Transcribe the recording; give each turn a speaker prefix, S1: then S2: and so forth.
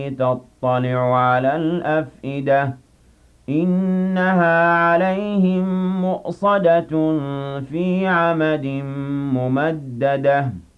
S1: تطلع على الأفئدة إنها عليهم مؤصدة في عمد ممددة